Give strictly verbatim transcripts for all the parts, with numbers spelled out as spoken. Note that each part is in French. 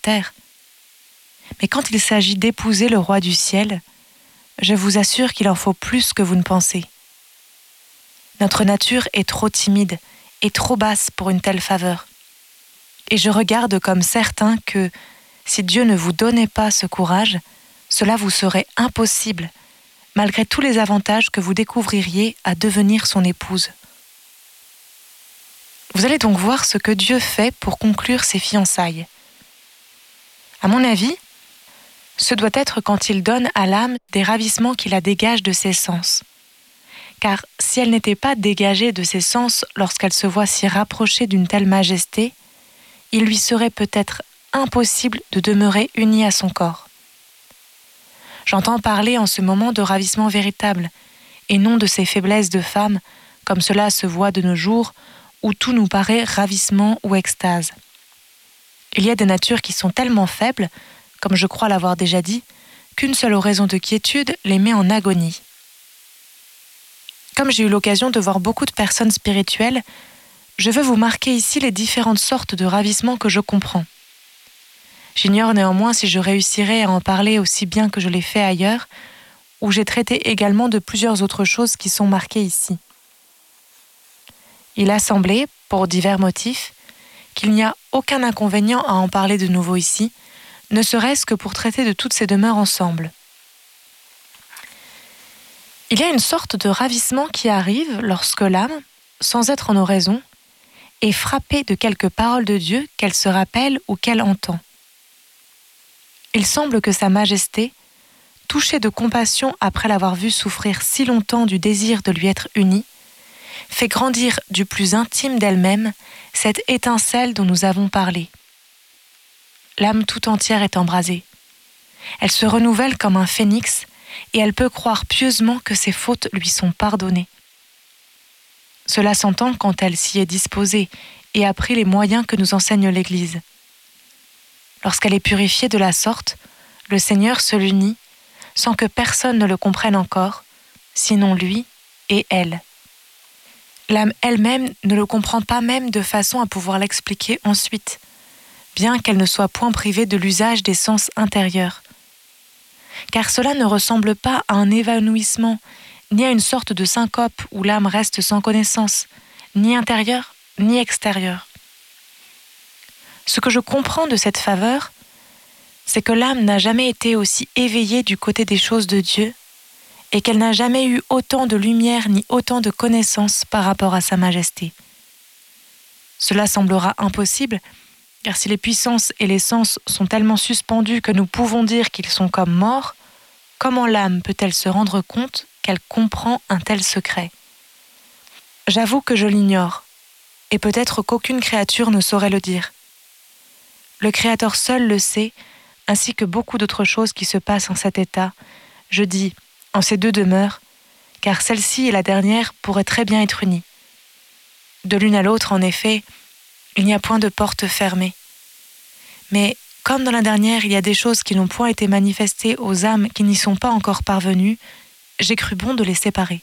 terre. Mais quand il s'agit d'épouser le roi du ciel, je vous assure qu'il en faut plus que vous ne pensez. Notre nature est trop timide et trop basse pour une telle faveur. Et je regarde comme certain que, si Dieu ne vous donnait pas ce courage, cela vous serait impossible, malgré tous les avantages que vous découvririez à devenir son épouse. Vous allez donc voir ce que Dieu fait pour conclure ses fiançailles. À mon avis, ce doit être quand il donne à l'âme des ravissements qui la dégagent de ses sens. Car si elle n'était pas dégagée de ses sens lorsqu'elle se voit si rapprochée d'une telle majesté, il lui serait peut-être impossible de demeurer unie à son corps. J'entends parler en ce moment de ravissement véritable, et non de ces faiblesses de femme, comme cela se voit de nos jours, où tout nous paraît ravissement ou extase. Il y a des natures qui sont tellement faibles, comme je crois l'avoir déjà dit, qu'une seule oraison de quiétude les met en agonie. Comme j'ai eu l'occasion de voir beaucoup de personnes spirituelles, je veux vous marquer ici les différentes sortes de ravissement que je comprends. J'ignore néanmoins si je réussirai à en parler aussi bien que je l'ai fait ailleurs, où j'ai traité également de plusieurs autres choses qui sont marquées ici. Il a semblé, pour divers motifs, qu'il n'y a aucun inconvénient à en parler de nouveau ici, ne serait-ce que pour traiter de toutes ces demeures ensemble. Il y a une sorte de ravissement qui arrive lorsque l'âme, sans être en oraison, est frappée de quelques paroles de Dieu qu'elle se rappelle ou qu'elle entend. Il semble que Sa Majesté, touchée de compassion après l'avoir vu souffrir si longtemps du désir de lui être unie, fait grandir du plus intime d'elle-même cette étincelle dont nous avons parlé. L'âme tout entière est embrasée. Elle se renouvelle comme un phénix et elle peut croire pieusement que ses fautes lui sont pardonnées. Cela s'entend quand elle s'y est disposée et a pris les moyens que nous enseigne l'Église. Lorsqu'elle est purifiée de la sorte, le Seigneur se l'unit sans que personne ne le comprenne encore, sinon lui et elle. L'âme elle-même ne le comprend pas même de façon à pouvoir l'expliquer ensuite, bien qu'elle ne soit point privée de l'usage des sens intérieurs. Car cela ne ressemble pas à un évanouissement, ni à une sorte de syncope où l'âme reste sans connaissance, ni intérieure, ni extérieure. Ce que je comprends de cette faveur, c'est que l'âme n'a jamais été aussi éveillée du côté des choses de Dieu et qu'elle n'a jamais eu autant de lumière ni autant de connaissance par rapport à Sa Majesté. Cela semblera impossible, car si les puissances et les sens sont tellement suspendus que nous pouvons dire qu'ils sont comme morts, comment l'âme peut-elle se rendre compte qu'elle comprend un tel secret ? J'avoue que je l'ignore, et peut-être qu'aucune créature ne saurait le dire. Le Créateur seul le sait, ainsi que beaucoup d'autres choses qui se passent en cet état, je dis, en ces deux demeures, car celle-ci et la dernière pourraient très bien être unies. De l'une à l'autre, en effet, il n'y a point de porte fermée. Mais comme dans la dernière, il y a des choses qui n'ont point été manifestées aux âmes qui n'y sont pas encore parvenues, j'ai cru bon de les séparer.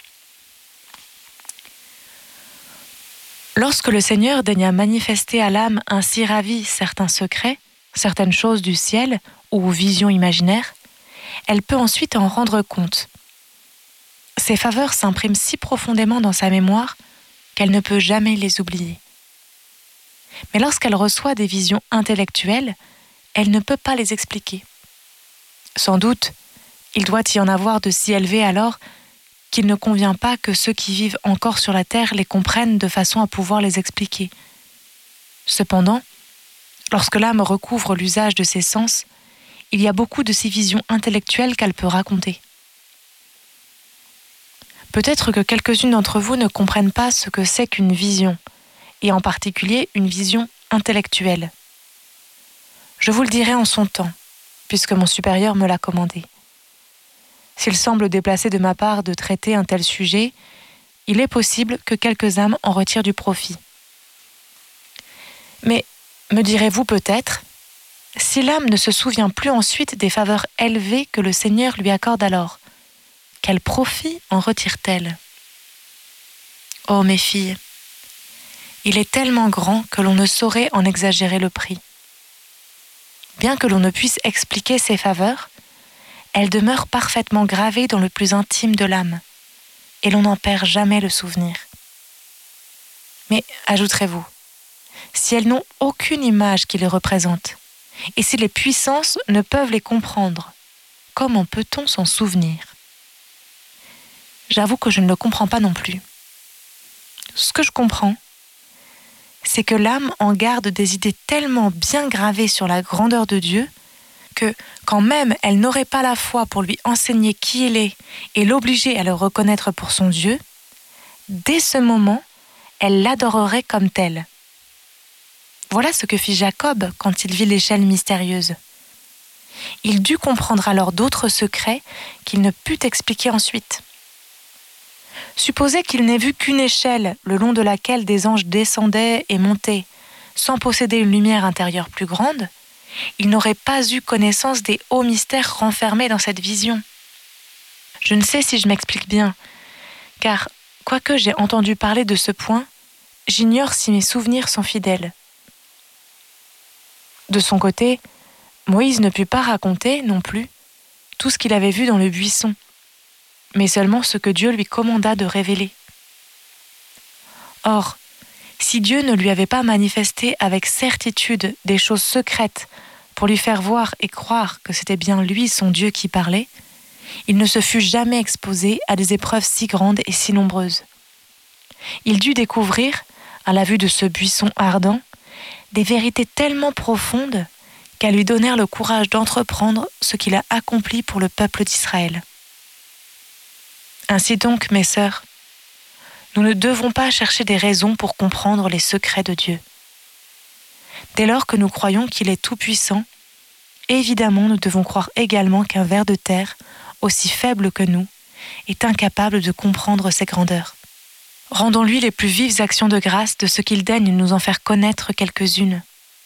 Lorsque le Seigneur daigna manifester à l'âme ainsi ravie certains secrets, certaines choses du ciel ou visions imaginaires, elle peut ensuite en rendre compte. Ces faveurs s'impriment si profondément dans sa mémoire qu'elle ne peut jamais les oublier. Mais lorsqu'elle reçoit des visions intellectuelles, elle ne peut pas les expliquer. Sans doute, il doit y en avoir de si élevés alors qu'il ne convient pas que ceux qui vivent encore sur la terre les comprennent de façon à pouvoir les expliquer. Cependant, lorsque l'âme recouvre l'usage de ses sens, il y a beaucoup de ces visions intellectuelles qu'elle peut raconter. Peut-être que quelques-unes d'entre vous ne comprennent pas ce que c'est qu'une vision, et en particulier une vision intellectuelle. Je vous le dirai en son temps, puisque mon supérieur me l'a commandé. S'il semble déplacé de ma part de traiter un tel sujet, il est possible que quelques âmes en retirent du profit. Mais, me direz-vous peut-être, si l'âme ne se souvient plus ensuite des faveurs élevées que le Seigneur lui accorde alors, quel profit en retire-t-elle ? Oh mes filles, il est tellement grand que l'on ne saurait en exagérer le prix. Bien que l'on ne puisse expliquer ses faveurs, elles demeurent parfaitement gravées dans le plus intime de l'âme, et l'on n'en perd jamais le souvenir. Mais ajouterez-vous, si elles n'ont aucune image qui les représente, et si les puissances ne peuvent les comprendre, comment peut-on s'en souvenir ? J'avoue que je ne le comprends pas non plus. Ce que je comprends, c'est que l'âme en garde des idées tellement bien gravées sur la grandeur de Dieu que, quand même elle n'aurait pas la foi pour lui enseigner qui il est et l'obliger à le reconnaître pour son Dieu, dès ce moment, elle l'adorerait comme tel. Voilà ce que fit Jacob quand il vit l'échelle mystérieuse. Il dut comprendre alors d'autres secrets qu'il ne put expliquer ensuite. Supposez qu'il n'ait vu qu'une échelle le long de laquelle des anges descendaient et montaient, sans posséder une lumière intérieure plus grande, il n'aurait pas eu connaissance des hauts mystères renfermés dans cette vision. Je ne sais si je m'explique bien, car, quoique j'ai entendu parler de ce point, j'ignore si mes souvenirs sont fidèles. De son côté, Moïse ne put pas raconter, non plus, tout ce qu'il avait vu dans le buisson, mais seulement ce que Dieu lui commanda de révéler. Or, si Dieu ne lui avait pas manifesté avec certitude des choses secrètes pour lui faire voir et croire que c'était bien lui, son Dieu, qui parlait, il ne se fût jamais exposé à des épreuves si grandes et si nombreuses. Il dut découvrir, à la vue de ce buisson ardent, des vérités tellement profondes qu'elles lui donnèrent le courage d'entreprendre ce qu'il a accompli pour le peuple d'Israël. Ainsi donc, mes sœurs, nous ne devons pas chercher des raisons pour comprendre les secrets de Dieu. Dès lors que nous croyons qu'il est tout-puissant, évidemment nous devons croire également qu'un ver de terre, aussi faible que nous, est incapable de comprendre ses grandeurs. Rendons-lui les plus vives actions de grâce de ce qu'il daigne nous en faire connaître quelques-unes.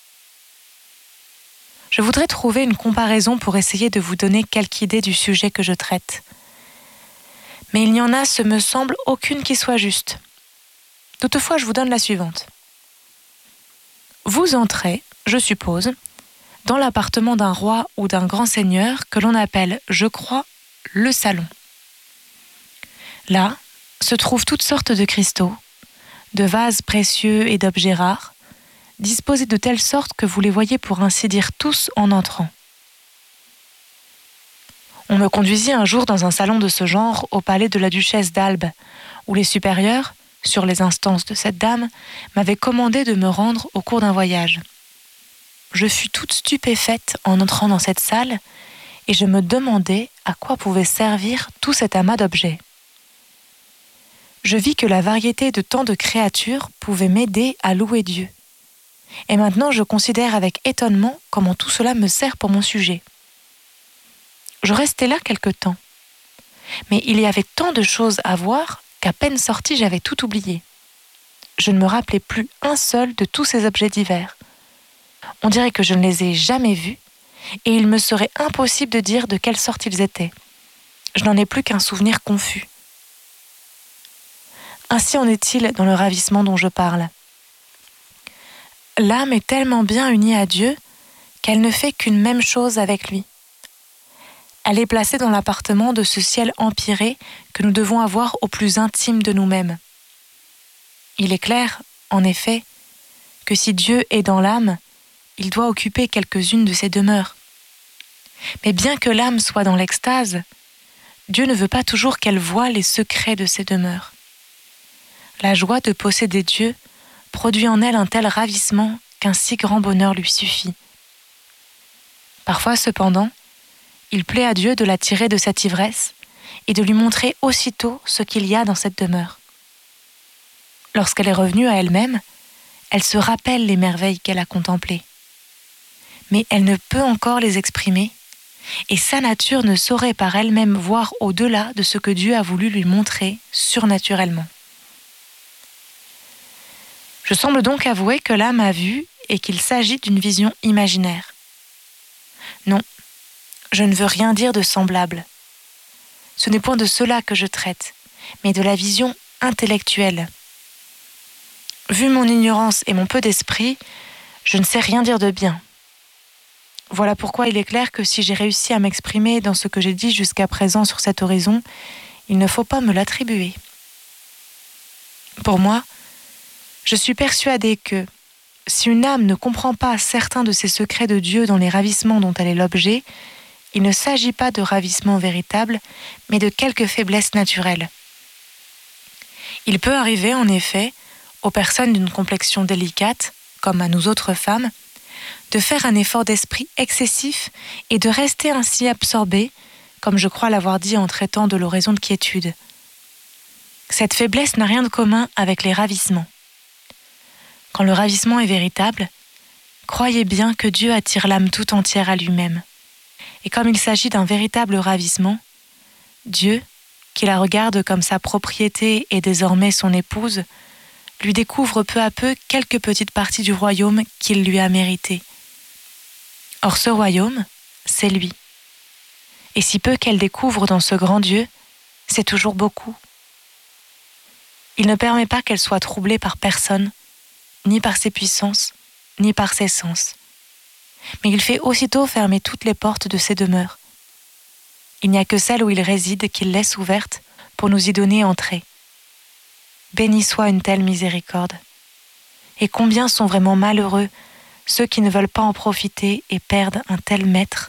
Je voudrais trouver une comparaison pour essayer de vous donner quelque idée du sujet que je traite. Mais il n'y en a, ce me semble, aucune qui soit juste. Toutefois, je vous donne la suivante. Vous entrez, je suppose, dans l'appartement d'un roi ou d'un grand seigneur que l'on appelle, je crois, le salon. Là se trouvent toutes sortes de cristaux, de vases précieux et d'objets rares, disposés de telle sorte que vous les voyez pour ainsi dire tous en entrant. On me conduisit un jour dans un salon de ce genre au palais de la duchesse d'Albe, où les supérieurs, sur les instances de cette dame, m'avaient commandé de me rendre au cours d'un voyage. Je fus toute stupéfaite en entrant dans cette salle, et je me demandais à quoi pouvait servir tout cet amas d'objets. Je vis que la variété de tant de créatures pouvait m'aider à louer Dieu. Et maintenant je considère avec étonnement comment tout cela me sert pour mon sujet. Je restai là quelque temps. Mais il y avait tant de choses à voir qu'à peine sortie, j'avais tout oublié. Je ne me rappelais plus un seul de tous ces objets divers. On dirait que je ne les ai jamais vus, et il me serait impossible de dire de quelle sorte ils étaient. Je n'en ai plus qu'un souvenir confus. Ainsi en est-il dans le ravissement dont je parle. L'âme est tellement bien unie à Dieu qu'elle ne fait qu'une même chose avec lui. Elle est placée dans l'appartement de ce ciel empyré que nous devons avoir au plus intime de nous-mêmes. Il est clair, en effet, que si Dieu est dans l'âme, il doit occuper quelques-unes de ses demeures. Mais bien que l'âme soit dans l'extase, Dieu ne veut pas toujours qu'elle voie les secrets de ses demeures. La joie de posséder Dieu produit en elle un tel ravissement qu'un si grand bonheur lui suffit. Parfois, cependant, il plaît à Dieu de la tirer de cette ivresse et de lui montrer aussitôt ce qu'il y a dans cette demeure. Lorsqu'elle est revenue à elle-même, elle se rappelle les merveilles qu'elle a contemplées. Mais elle ne peut encore les exprimer, et sa nature ne saurait par elle-même voir au-delà de ce que Dieu a voulu lui montrer surnaturellement. Je semble donc avouer que l'âme a vu et qu'il s'agit d'une vision imaginaire. Non, je ne veux rien dire de semblable. Ce n'est point de cela que je traite, mais de la vision intellectuelle. Vu mon ignorance et mon peu d'esprit, je ne sais rien dire de bien. Voilà pourquoi il est clair que si j'ai réussi à m'exprimer dans ce que j'ai dit jusqu'à présent sur cet horizon, il ne faut pas me l'attribuer. Pour moi, je suis persuadée que si une âme ne comprend pas certains de ces secrets de Dieu dans les ravissements dont elle est l'objet, il ne s'agit pas de ravissement véritable, mais de quelques faiblesses naturelles. Il peut arriver, en effet, aux personnes d'une complexion délicate, comme à nous autres femmes, de faire un effort d'esprit excessif et de rester ainsi absorbée, comme je crois l'avoir dit en traitant de l'oraison de quiétude. Cette faiblesse n'a rien de commun avec les ravissements. Quand le ravissement est véritable, croyez bien que Dieu attire l'âme tout entière à lui-même. Et comme il s'agit d'un véritable ravissement, Dieu, qui la regarde comme sa propriété et désormais son épouse, lui découvre peu à peu quelques petites parties du royaume qu'il lui a mérité. Or ce royaume, c'est lui. Et si peu qu'elle découvre dans ce grand Dieu, c'est toujours beaucoup. Il ne permet pas qu'elle soit troublée par personne, ni par ses puissances, ni par ses sens. Mais il fait aussitôt fermer toutes les portes de ses demeures. Il n'y a que celle où il réside qu'il laisse ouverte pour nous y donner entrée. Béni soit une telle miséricorde. Et combien sont vraiment malheureux ceux qui ne veulent pas en profiter et perdent un tel maître.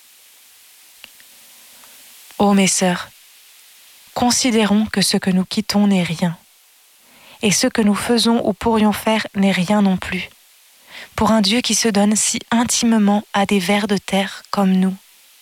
Ô mes sœurs, considérons que ce que nous quittons n'est rien, et ce que nous faisons ou pourrions faire n'est rien non plus, pour un Dieu qui se donne si intimement à des vers de terre comme nous.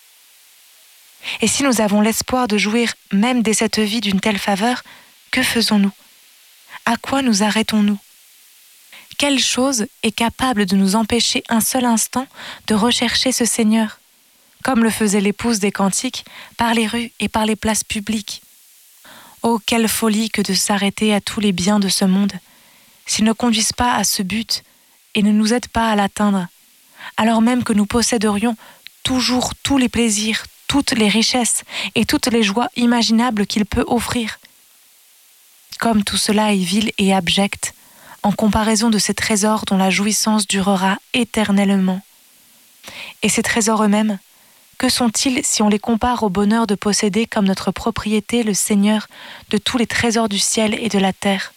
Et si nous avons l'espoir de jouir même dès cette vie d'une telle faveur, que faisons-nous? À quoi nous arrêtons-nous? Quelle chose est capable de nous empêcher un seul instant de rechercher ce Seigneur, comme le faisait l'épouse des Cantiques, par les rues et par les places publiques? Oh, quelle folie que de s'arrêter à tous les biens de ce monde, s'ils ne conduisent pas à ce but et ne nous aident pas à l'atteindre, alors même que nous posséderions toujours tous les plaisirs, toutes les richesses et toutes les joies imaginables qu'il peut offrir. Comme tout cela est vil et abject, en comparaison de ces trésors dont la jouissance durera éternellement. Et ces trésors eux-mêmes, que sont-ils si on les compare au bonheur de posséder comme notre propriété le Seigneur de tous les trésors du ciel et de la terre?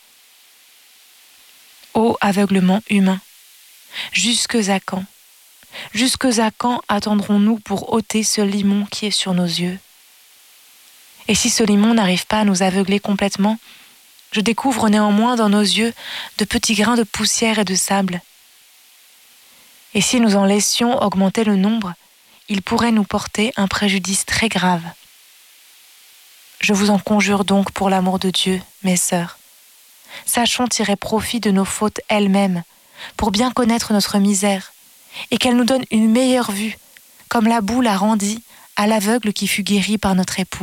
Ô aveuglement humain, jusque à quand, jusque à quand attendrons-nous pour ôter ce limon qui est sur nos yeux? Et si ce limon n'arrive pas à nous aveugler complètement, je découvre néanmoins dans nos yeux de petits grains de poussière et de sable. Et si nous en laissions augmenter le nombre, il pourrait nous porter un préjudice très grave. Je vous en conjure donc pour l'amour de Dieu, mes sœurs. Sachons tirer profit de nos fautes elles-mêmes, pour bien connaître notre misère, et qu'elle nous donne une meilleure vue, comme la boue l'a rendit à l'aveugle qui fut guéri par notre époux.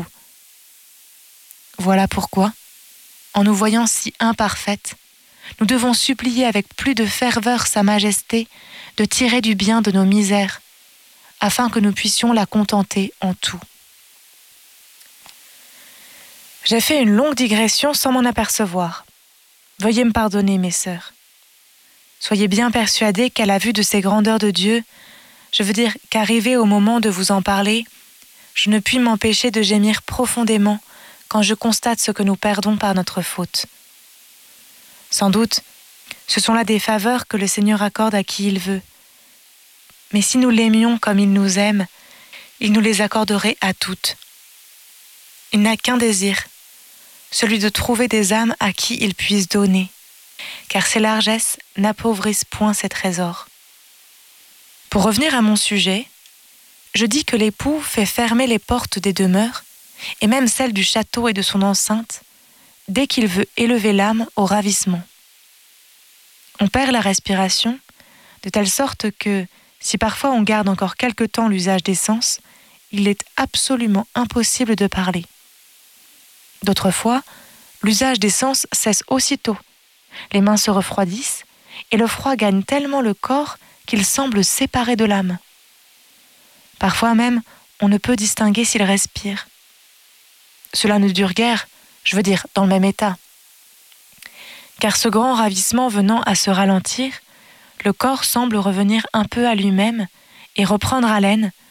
Voilà pourquoi, en nous voyant si imparfaites, nous devons supplier avec plus de ferveur Sa Majesté de tirer du bien de nos misères, afin que nous puissions la contenter en tout. J'ai fait une longue digression sans m'en apercevoir. Veuillez me pardonner, mes sœurs. Soyez bien persuadées qu'à la vue de ces grandeurs de Dieu, je veux dire qu'arrivé au moment de vous en parler, je ne puis m'empêcher de gémir profondément quand je constate ce que nous perdons par notre faute. Sans doute, ce sont là des faveurs que le Seigneur accorde à qui il veut. Mais si nous l'aimions comme il nous aime, il nous les accorderait à toutes. Il n'a qu'un désir, celui de trouver des âmes à qui il puisse donner, car ses largesses n'appauvrissent point ses trésors. Pour revenir à mon sujet, je dis que l'époux fait fermer les portes des demeures, et même celles du château et de son enceinte, dès qu'il veut élever l'âme au ravissement. On perd la respiration, de telle sorte que, si parfois on garde encore quelque temps l'usage des sens, il est absolument impossible de parler. D'autres fois, l'usage des sens cesse aussitôt. Les mains se refroidissent, et le froid gagne tellement le corps qu'il semble séparé de l'âme. Parfois même, on ne peut distinguer s'il respire. Cela ne dure guère, je veux dire, dans le même état. Car ce grand ravissement venant à se ralentir, le corps semble revenir un peu à lui-même et reprendre haleine